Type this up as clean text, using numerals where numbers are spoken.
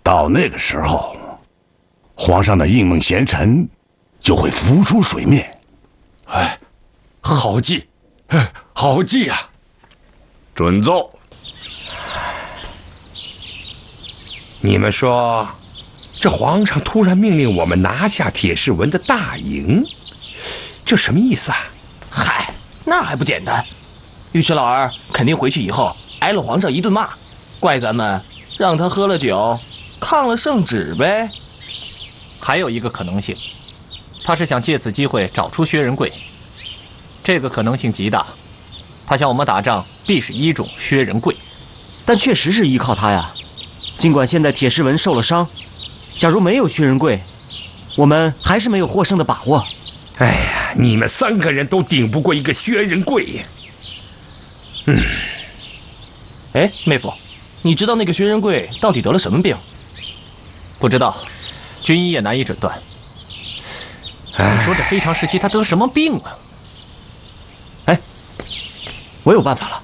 到那个时候，皇上的应梦贤臣就会浮出水面。 哎，好计，好计呀！准奏。你们说，这皇上突然命令我们拿下铁士文的大营，这什么意思啊？ 嗨，那还不简单？尉迟老儿肯定回去以后挨了皇上一顿骂，怪咱们让他喝了酒，抗了圣旨呗。 还有一个可能性，他是想借此机会找出薛仁贵，这个可能性极大。他向我们打仗，必是依种薛仁贵。 但确实是依靠他呀。尽管现在铁士文受了伤，假如没有薛仁贵，我们还是没有获胜的把握。 哎呀，你们3个人都顶不过一个薛仁贵。 哎，妹夫，你知道那个薛仁贵到底得了什么病？ 不知道，军医也难以诊断。你说这非常时期他得什么病啊？ 哎，我有办法了。